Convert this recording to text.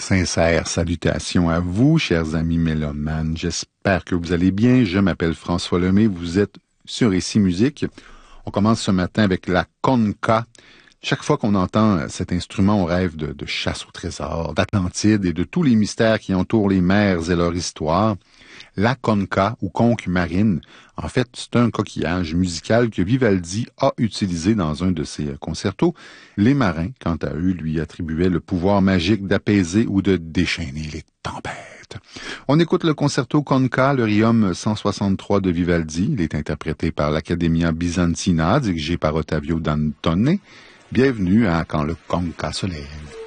sincères salutations à vous, chers amis mélomanes. J'espère que vous allez bien. Je m'appelle François Lemay. Vous êtes sur Ici Musique. On commence ce matin avec la conca. Chaque fois qu'on entend cet instrument, on rêve de chasse au trésor, d'Atlantide et de tous les mystères qui entourent les mers et leur histoire. La conca, ou conque marine, en fait, c'est un coquillage musical que Vivaldi a utilisé dans un de ses concertos. Les marins, quant à eux, lui attribuaient le pouvoir magique d'apaiser ou de déchaîner les tempêtes. On écoute le concerto conca, le Requiem 163 de Vivaldi. Il est interprété par l'Accademia Bizantina, dirigé par Ottavio Dantone. Bienvenue à Quand le conca se lève.